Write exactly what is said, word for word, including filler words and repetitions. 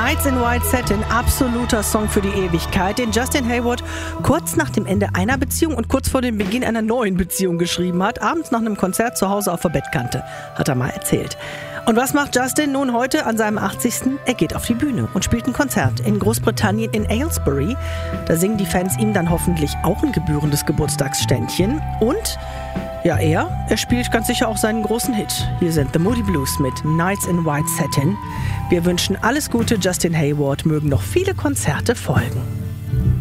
Nights in White Satin, absoluter Song für die Ewigkeit, den Justin Hayward kurz nach dem Ende einer Beziehung und kurz vor dem Beginn einer neuen Beziehung geschrieben hat, abends nach einem Konzert zu Hause auf der Bettkante, hat er mal erzählt. Und was macht Justin nun heute an seinem achtzigsten? Er geht auf die Bühne und spielt ein Konzert in Großbritannien in Aylesbury. Da singen die Fans ihm dann hoffentlich auch ein gebührendes Geburtstagsständchen. Und ja, er, er spielt ganz sicher auch seinen großen Hit. Hier sind The Moody Blues mit Nights in White Satin. Wir wünschen alles Gute, Justin Hayward, mögen noch viele Konzerte folgen.